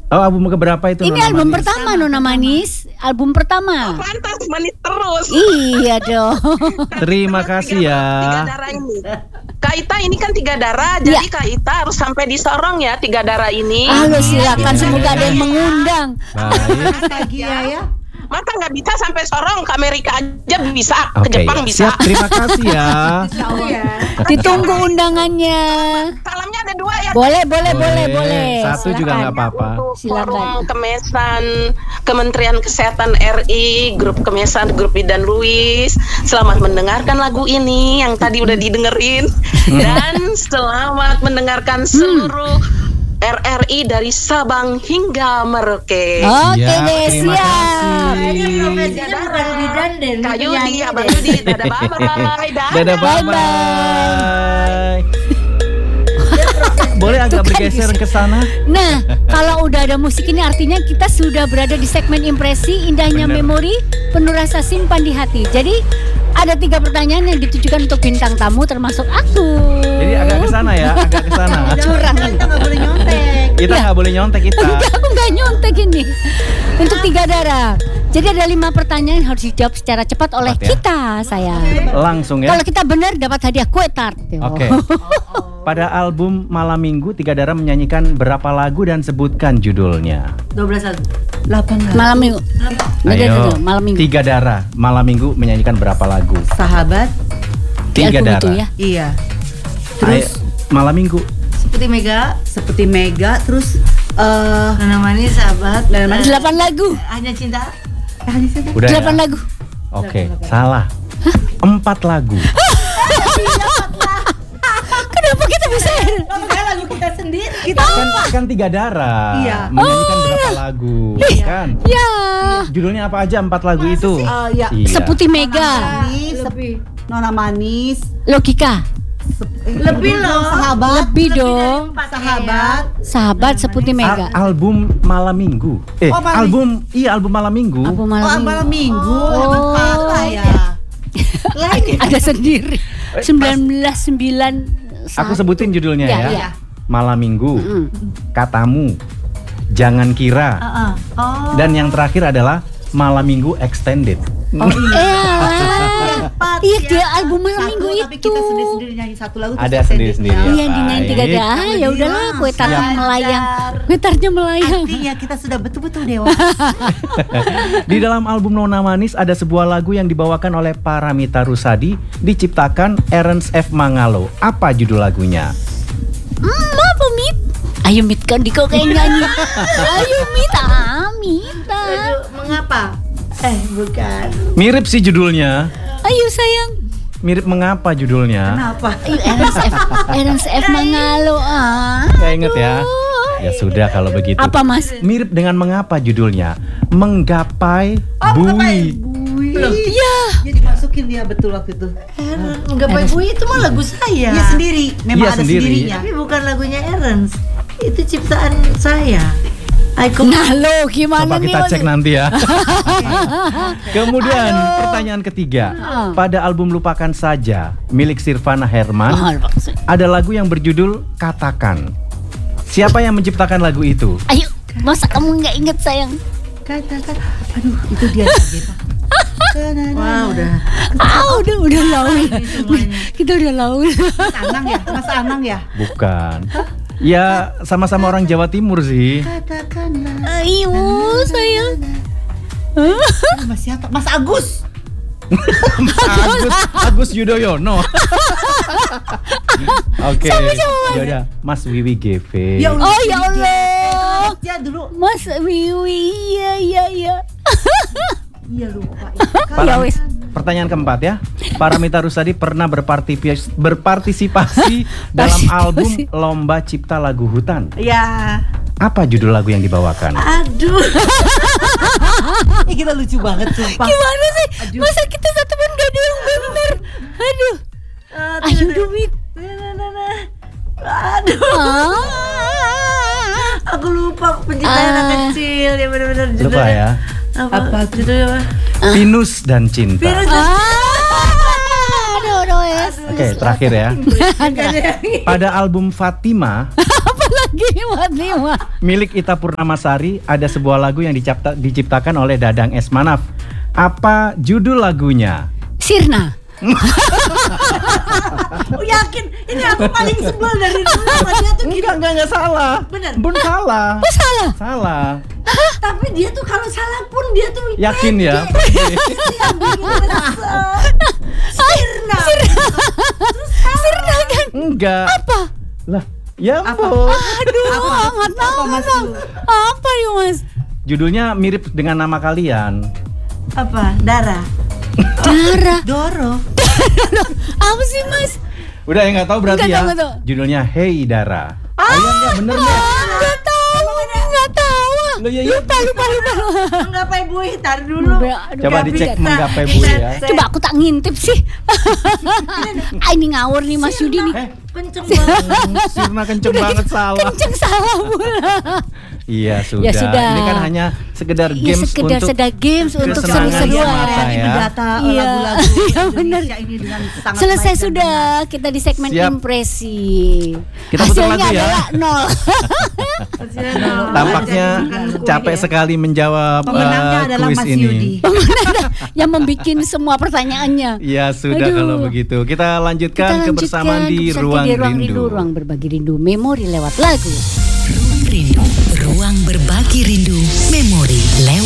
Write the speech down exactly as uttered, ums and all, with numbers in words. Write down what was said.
Oh, album keberapa itu? Ini Nona album Manis? pertama Nona Manis, album pertama. Oh, pantas manis terus. Iya dong. Terima kasih ya. Tiga darah ini. Kak Ita ini kan tiga darah, jadi Ya. Kak Ita harus sampai di Sorong ya tiga darah ini. Halo, silakan, semoga ada yang mengundang. Baik. Nostalgia ya. Masa nggak bisa sampai Sorong, ke Amerika aja bisa, Oke, ke Jepang bisa. siap. Terima kasih ya. Ditunggu undangannya. Salamnya ada dua ya. Boleh, boleh, boleh, boleh. Satu juga Silakan. nggak apa-apa. Untuk Silakan. Forum Kemesan, Kementerian Kesehatan R I, Grup Kemesan, Grup Bidan Luis. Selamat mendengarkan lagu ini yang tadi udah didengerin. Dan selamat mendengarkan seluruh R R I dari Sabang hingga Merauke. Oke Ya, deh, terima siap. kasih. Profesinya bukan bidan deh. Kak Yudi, Abang Yudi, dadah bye-bye. Dadah, bye bye. Boleh agak bergeser ke sana? Nah, kalau udah ada musik ini artinya kita sudah berada di segmen impresi indahnya Bener. memori penuh rasa simpan di hati. Jadi ada tiga pertanyaan yang ditujukan untuk bintang tamu termasuk aku. Jadi agak ke sana ya, agak ke sana. Curang Kita nggak boleh nyontek. Kita nggak boleh nyontek kita. Enggak, aku nggak nyontek ini. Untuk tiga darah. Jadi ada lima pertanyaan yang harus dijawab secara cepat oleh Cepat ya. kita, sayang. Langsung ya. Kalau kita benar dapat hadiah kue tart. Oke. Pada album Malam Minggu, Tiga Darah menyanyikan berapa lagu dan sebutkan judulnya. dua belas lagu. delapan lagu. Malam minggu. Nggak, Ayo. nggak, malam minggu. Tiga Darah Malam Minggu menyanyikan berapa lagu? Sahabat. Di Tiga album Darah. itu ya. Iya. Terus Malam Minggu. Seperti Mega, seperti Mega, terus eh Nana Manis, sahabat, Nana Manis. Delapan lagu. Hanya cinta. Eh, Hanya cinta. Udah Delapan ya? lagu. Oke, salah. Empat lagu. Kenapa kita bisa? Kan lagu kita sendiri. Kita kan, kan Tiga Darah. Iya. Menyanyikan berapa lagu? Kan? Ya. Judulnya apa aja empat lagu itu? Oh iya. Iya. Seputi Mega. Manis, lebih. Nona Manis. Logika. Lebih loh. Sahabat. Lebih dong. Sahabat. Sahabat Seputi Mega. Al- album Malam Minggu. Eh, Oh, Malam album iya album Malam Minggu. Album Oh, malam minggu. malam minggu. Oh. Empat lah ya. Lain. Ada sendiri. sembilan belas sembilan. Aku sebutin judulnya Ya, ya. iya. Malam Minggu. Mm. Katamu. Jangan Kira. Heeh. Oh. Dan yang terakhir adalah Malam Minggu Extended. Oh iya. Eh, Empat, iya ya. dia album malam Satu, minggu tapi itu. kita sendiri-sendiri nyanyi satu lagu. Ada terus sendiri-sendiri extended. ya. Iya di Nine Tiga Baik. Darah. Ya udahlah, kue tartnya Siap. melayang. Kue tartnya melayang. Artinya kita sudah betul-betul dewasa. Di dalam album Nona Manis ada sebuah lagu yang dibawakan oleh Paramita Rusady, diciptakan Ernst F. Mangalo. Apa judul lagunya? Hmm, apa Mit? Ayo Mit, kan di kau kayak nyanyi. Ayo Mit, ah Mita. Aduh, mengapa? Eh, bukan. Mirip sih judulnya. Ayo sayang. Mirip mengapa judulnya? Kenapa? Ayo Ernst F. Ernst F. Mangalo ah. Gak inget ya? Ya sudah kalau begitu. Apa Mas? Mirip dengan mengapa judulnya? Menggapai Oh, Bui. Bui. Iya. Jadi masukin dia betul waktu itu. Gapai Bui itu mah lagu saya. Dia sendiri, memang Iya, ada sendiri. sendirinya. Tapi bukan lagunya Ernst. Itu ciptaan saya. Icon. Nah lo gimana Coba nih? kita cek nanti ya. Kemudian pertanyaan ketiga. Ah. Pada album Lupakan Saja milik Sirvana Herman, Oh, maksud- ada lagu yang berjudul Katakan. Siapa yang menciptakan lagu itu? Ayo, masa kamu nggak inget sayang? Katakan, aduh itu dia. Wah, udah. Ah udah udah laul. Kita udah laul. Mas Anang ya, Mas Anang ya. Bukan. Ya sama-sama orang Jawa Timur sih. Katakanlah. Ayo sayang. Aduh, Mas siapa? Mas Agus. Agus Agus Yudhoyono. Oke. Ya udah, Mas Wiwi G V. Ya Allah. Oh ya Allah. Ya dulu. Mas Wiwi, iya iya iya. Iya lupa. Para- Ya wis. Pertanyaan keempat ya. Paramita Rusady pernah berpartipis- berpartisipasi dalam album Lomba Cipta Lagu Hutan. Ya. Apa judul lagu yang dibawakan? Aduh. Eh kita lucu banget sumpah. Gimana sih? Aduh. Masa kita satu pun gak ada yang bener? Aduh. Ah, Ayo tidak- Dumit. Nah, nah, nah, nah. Aduh. Ah. Aku lupa penciptaan anak Ah. kecil ya benar-benar Lupa judulnya. ya. Apa? Apa? Judulnya apa? Pinus dan Cinta. Pinus dan- Ah. Aduh, aduh, es. Oke, terakhir ya. Pada album Fatima, lagi buat lima. Milik Ita Purnamasari, ada sebuah lagu yang dicipta, diciptakan oleh Dadang Esmanaf. Apa judul lagunya? Sirna. Oh, yakin ini aku paling sebel dari dulu sama dia tuh gitu. Enggak, enggak, enggak salah. Bener. Bun salah. Oh salah. Salah. Tapi dia tuh kalau salah pun dia tuh Yakin ya? Itu yang bikin kesel. Sirna. Sirna kan? Enggak. Apa? Lah, ya Apa? ampun. Aduh, nggak tahu Mas Bang. Yu? Apa yuk Mas? Judulnya mirip dengan nama kalian. Apa? Dara. Dara. Doro. Apa sih Mas? Udah ya nggak tahu berarti Nggak ya. tahu, nggak tahu. Judulnya Hey Dara. Oh iya enggak bener enggak? Nggak tahu, nggak tahu. Loh, ya, ya. Lupa, lupa, lupa. Menggapai bui, tar dulu. Aduh, Coba tapi dicek nggak- menggapai bui ya. Coba aku tak ngintip sih. Ah, ini ngawur nih Mas Yudi nih. Eh, Kenceng banget. Sirna kenceng banget salah. Kenceng salah pula. Iya sudah. Ya sudah. Ini kan hanya sekedar Iya, games sekedar untuk sedang games untuk kesenangan seru-seruan. semata ya. Mendata Iya. lagu-lagu Iya, Indonesia ini dengan sangat Selesai baik dan sudah benar. kita di segmen Siap. impresi. Kita putar Hasilnya lagu ya. adalah nol. Tampaknya capek sekali menjawab Pemenangnya uh, adalah kuis Mas ini. Yudi. Yang membuat semua pertanyaannya. Ya sudah Aduh. kalau begitu. Kita lanjutkan Kita kebersamaan di kebersamaan Ruang di ruang Rindu. rindu, ruang berbagi rindu, memori lewat lagu. Ruang Rindu, ruang berbagi rindu, memori lewat